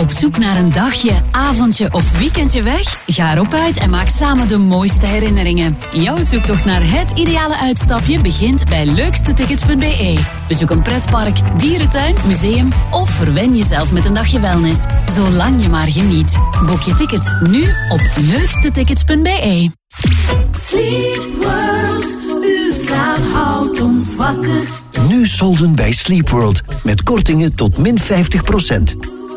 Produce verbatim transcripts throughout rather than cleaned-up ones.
Op zoek naar een dagje, avondje of weekendje weg? Ga erop uit en maak samen de mooiste herinneringen. Jouw zoektocht naar het ideale uitstapje begint bij leukste tickets punt b e. Bezoek een pretpark, dierentuin, museum of verwen jezelf met een dagje wellness. Zolang je maar geniet. Boek je tickets nu op leukste tickets punt b e. Sleep World, uw slaap houdt ons wakker. Nu solden bij Sleep World met kortingen tot min vijftig procent.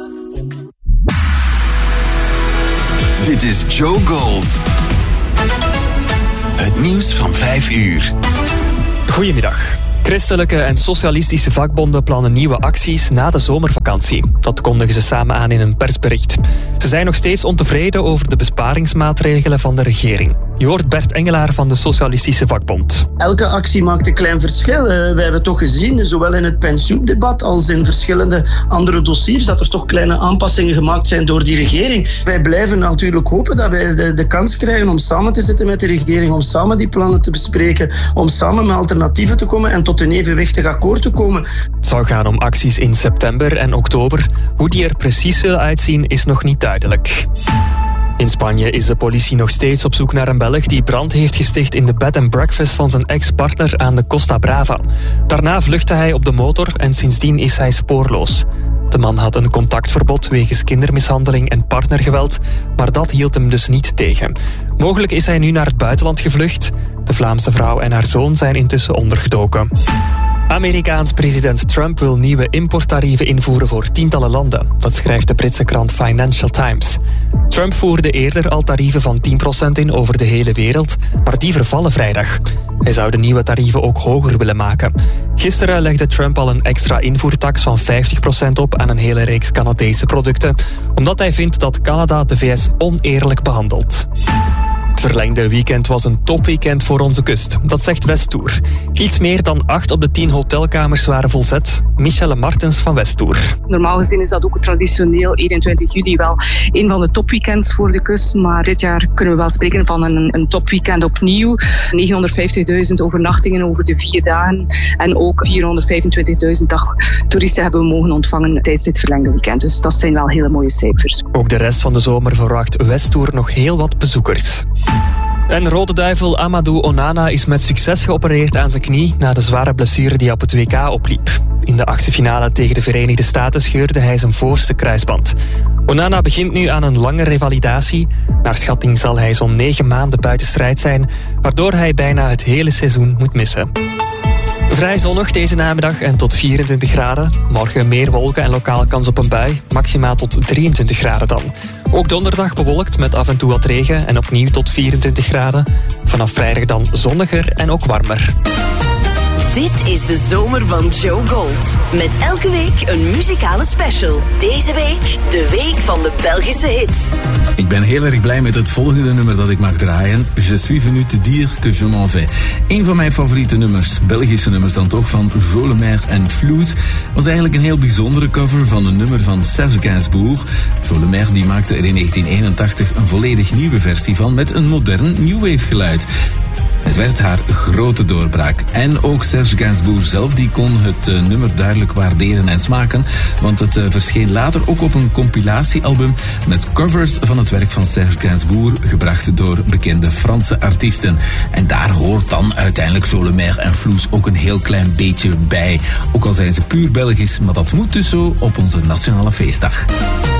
Dit is Joe Gold. Het nieuws van vijf uur. Goedemiddag. Christelijke en socialistische vakbonden plannen nieuwe acties na de zomervakantie. Dat kondigen ze samen aan in een persbericht. Ze zijn nog steeds ontevreden over de besparingsmaatregelen van de regering. Je hoort Bert Engelaar van de Socialistische Vakbond. Elke actie maakt een klein verschil. We hebben toch gezien, zowel in het pensioendebat als in verschillende andere dossiers, dat er toch kleine aanpassingen gemaakt zijn door die regering. Wij blijven natuurlijk hopen dat wij de, de kans krijgen om samen te zitten met de regering, om samen die plannen te bespreken, om samen met alternatieven te komen en tot een evenwichtig akkoord te komen. Het zou gaan om acties in september en oktober. Hoe die er precies zullen uitzien is nog niet duidelijk. In Spanje is de politie nog steeds op zoek naar een Belg die brand heeft gesticht in de bed and breakfast van zijn ex-partner aan de Costa Brava. Daarna vluchtte hij op de motor en sindsdien is hij spoorloos. De man had een contactverbod wegens kindermishandeling en partnergeweld, maar dat hield hem dus niet tegen. Mogelijk is hij nu naar het buitenland gevlucht. De Vlaamse vrouw en haar zoon zijn intussen ondergedoken. Amerikaans president Trump wil nieuwe importtarieven invoeren voor tientallen landen. Dat schrijft de Britse krant Financial Times. Trump voerde eerder al tarieven van tien procent in over de hele wereld, maar die vervallen vrijdag. Hij zou de nieuwe tarieven ook hoger willen maken. Gisteren legde Trump al een extra invoertax van vijftig procent op aan een hele reeks Canadese producten, omdat hij vindt dat Canada de V S oneerlijk behandelt. Het verlengde weekend was een topweekend voor onze kust. Dat zegt Westtour. Iets meer dan acht op de tien hotelkamers waren volzet. Michelle Martens van Westtour. Normaal gezien is dat ook traditioneel eenentwintig juli wel een van de topweekends voor de kust. Maar dit jaar kunnen we wel spreken van een, een topweekend opnieuw. negenhonderdvijftigduizend overnachtingen over de vier dagen. En ook vierhonderdvijfentwintigduizend dagtoeristen hebben we mogen ontvangen tijdens dit verlengde weekend. Dus dat zijn wel hele mooie cijfers. Ook de rest van de zomer verwacht Westtour nog heel wat bezoekers. En Rode Duivel Amadou Onana is met succes geopereerd aan zijn knie na de zware blessure die hij op het W K opliep. In de achtste tegen de Verenigde Staten scheurde hij zijn voorste kruisband. Onana begint nu aan een lange revalidatie. Naar schatting zal hij zo'n negen maanden buiten strijd zijn, waardoor hij bijna het hele seizoen moet missen. Vrij zonnig deze namiddag en tot vierentwintig graden. Morgen meer wolken en lokaal kans op een bui. Maximaal tot drieëntwintig graden dan. Ook donderdag bewolkt met af en toe wat regen en opnieuw tot vierentwintig graden. Vanaf vrijdag dan zonniger en ook warmer. Dit is de zomer van Joe Gold. Met elke week een muzikale special. Deze week de week van de Belgische hits. Ik ben heel erg blij met het volgende nummer dat ik mag draaien. Je suis venu te dire que je m'en vais. Een van mijn favoriete nummers, Belgische nummers dan toch, van Jo Le Maire en Floes, was eigenlijk een heel bijzondere cover van een nummer van Serge Gainsbourg. Jo Le Maire die maakte er in negentien eenentachtig een volledig nieuwe versie van met een modern new wave geluid. Het werd haar grote doorbraak. En ook Serge Gainsbourg zelf die kon het uh, nummer duidelijk waarderen en smaken, want het uh, verscheen later ook op een compilatiealbum met covers van het werk van Serge Gainsbourg, gebracht door bekende Franse artiesten. En daar hoort dan uiteindelijk Jo Le Maire en Floes ook een heel klein beetje bij. Ook al zijn ze puur Belgisch, maar dat moet dus zo op onze nationale feestdag.